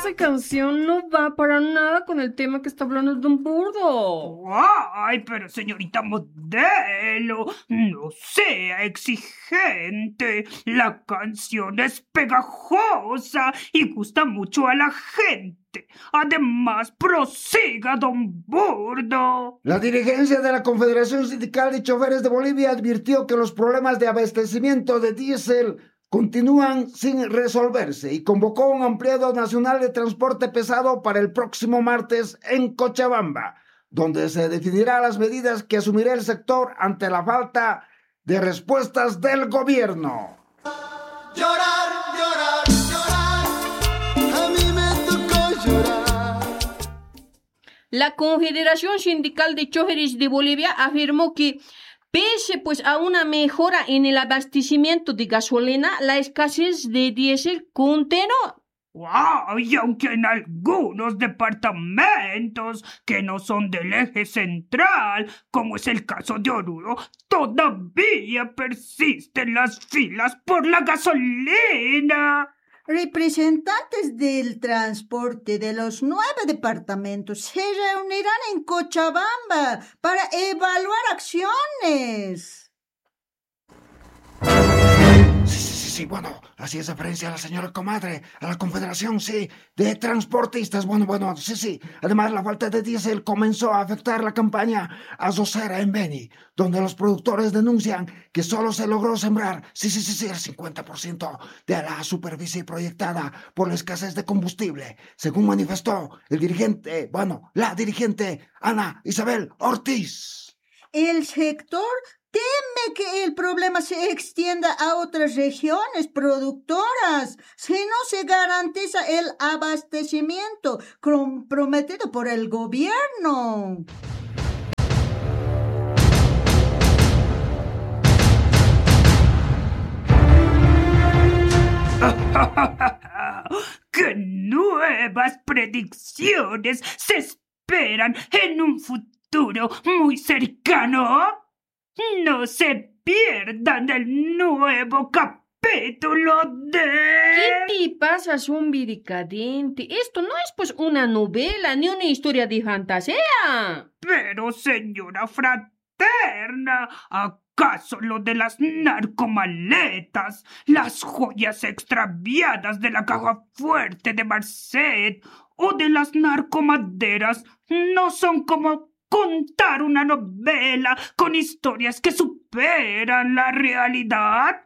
Esa canción no va para nada con el tema que está hablando Don Burdo. Ay, pero señorita modelo, no sea exigente. La canción es pegajosa y gusta mucho a la gente. Además, prosiga, Don Burdo. La dirigencia de la Confederación Sindical de Choferes de Bolivia advirtió que los problemas de abastecimiento de diésel continúan sin resolverse y convocó un ampliado nacional de transporte pesado para el próximo martes en Cochabamba, donde se definirán las medidas que asumirá el sector ante la falta de respuestas del gobierno. Llorar, llorar, llorar, a mí me tocó llorar. La Confederación Sindical de Choferes de Bolivia afirmó que pese pues a una mejora en el abastecimiento de gasolina, la escasez de diésel continuó. Y aunque en algunos departamentos que no son del eje central, como es el caso de Oruro, todavía persisten las filas por la gasolina. Representantes del transporte de los 9 departamentos se reunirán en Cochabamba para evaluar acciones. Sí, bueno, así es referencia a la señora comadre, a la Confederación, sí, de transportistas, bueno, sí. Además, la falta de diésel comenzó a afectar la campaña azocera en Beni, donde los productores denuncian que solo se logró sembrar, sí, el 50% de la superficie proyectada por la escasez de combustible, según manifestó la dirigente Ana Isabel Ortiz. El sector teme que el problema se extienda a otras regiones productoras si no se garantiza el abastecimiento comprometido por el gobierno. ¡Qué nuevas predicciones se esperan en un futuro muy cercano! No se pierdan el nuevo capítulo de... ¿Qué te pasa, zombie decadente? Esto no es pues una novela ni una historia de fantasía. Pero, señora fraterna, ¿acaso lo de las narcomaletas, las joyas extraviadas de la caja fuerte de Marcet o de las narcomaderas no son como contar una novela con historias que superan la realidad?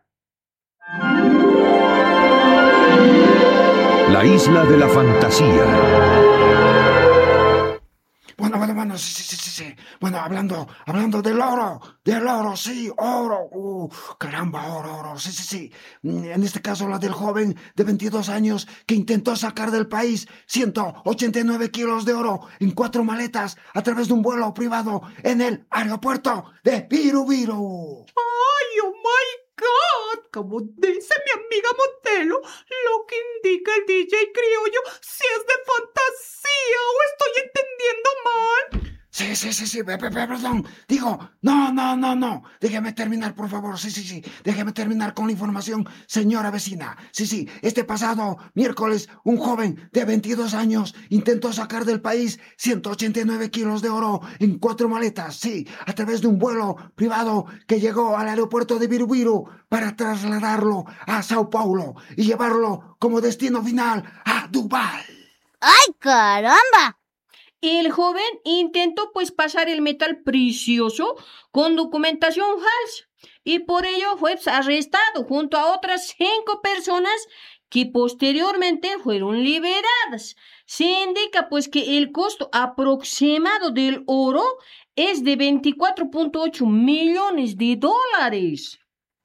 La isla de la fantasía. Bueno, sí. Bueno, hablando del oro, sí, oro. Caramba, oro, sí. En este caso, la del joven de 22 años que intentó sacar del país 189 kilos de oro en 4 maletas a través de un vuelo privado en el aeropuerto de Viru. ¡Ay, oh my God! Como dice mi amiga modelo, lo que indica el DJ criollo si es de fantasía o estoy entendiendo mal. Sí, perdón. Digo, no. Déjeme terminar, por favor. Sí. Déjeme terminar con la información, señora vecina. Sí. Este pasado miércoles, un joven de 22 años intentó sacar del país 189 kilos de oro en 4 maletas, sí, a través de un vuelo privado que llegó al aeropuerto de Viru para trasladarlo a Sao Paulo y llevarlo como destino final a Dubái. ¡Ay, caramba! El joven intentó pues pasar el metal precioso con documentación falsa y por ello fue arrestado junto a otras 5 personas que posteriormente fueron liberadas. Se indica pues que el costo aproximado del oro es de 24.8 millones de dólares.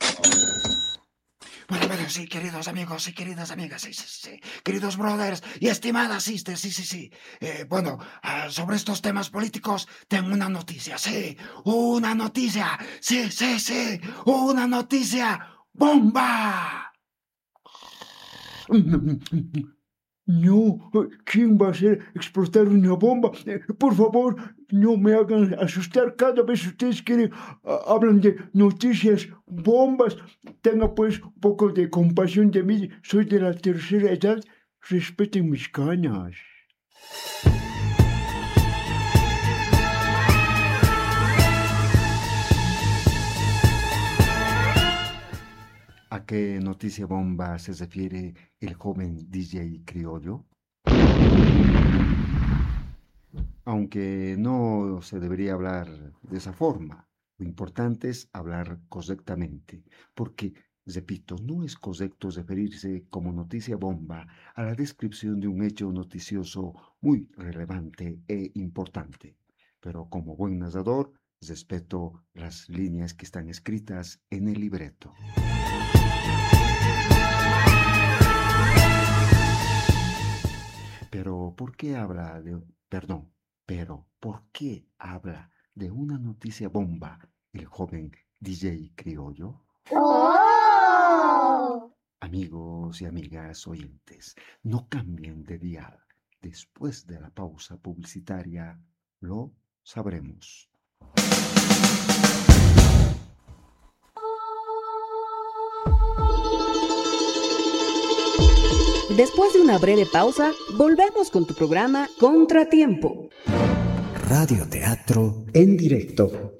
Bueno, sí, queridos amigos y queridas amigas, sí. Queridos brothers y estimadas sisters, sí. Sobre estos temas políticos tengo una noticia, sí. Una noticia, sí. Una noticia bomba. No, ¿quién va a hacer explotar una bomba? Por favor, no me hagan asustar cada vez ustedes quieren, hablan de noticias, bombas. Tenga pues un poco de compasión de mí, soy de la tercera edad respeten mis cañas. ¿A qué noticia bomba se refiere el joven DJ criollo? Aunque no se debería hablar de esa forma, lo importante es hablar correctamente, porque, repito, no es correcto referirse como noticia bomba a la descripción de un hecho noticioso muy relevante e importante. Pero como buen narrador, respeto las líneas que están escritas en el libreto. Pero, ¿por qué habla de... Perdón, pero, ¿por qué habla de una noticia bomba el joven DJ criollo? ¡Oh! Amigos y amigas oyentes, no cambien de dial. Después de la pausa publicitaria, lo sabremos. Después de una breve pausa, volvemos con tu programa Contratiempo. Radioteatro en directo.